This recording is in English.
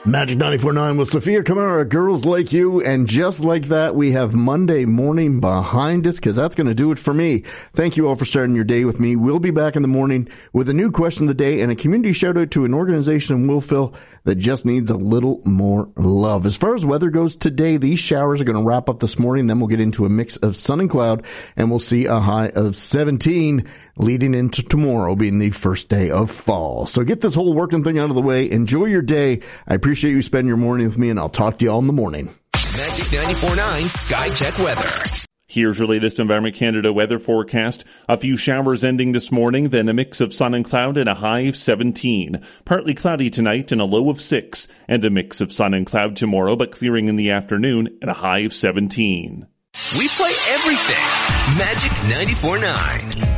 Magic 94.9 with Sophia Kamara, Girls Like You, and just like that, we have Monday morning behind us, because that's going to do it for me. Thank you all for starting your day with me. We'll be back in the morning with a new question of the day and a community shout out to an organization in Wolfville that just needs a little more love. As far as weather goes today, these showers are going to wrap up this morning, then we'll get into a mix of sun and cloud, and we'll see a high of 17 leading into tomorrow being the first day of fall. So get this whole working thing out of the way. Enjoy your day. I appreciate you spending your morning with me, and I'll talk to you all in the morning. Magic 94.9 Sky Check Weather. Here's your latest Environment Canada weather forecast. A few showers ending this morning, then a mix of sun and cloud and a high of 17. Partly cloudy tonight and a low of 6. And a mix of sun and cloud tomorrow, but clearing in the afternoon and a high of 17. We play everything. Magic 94.9.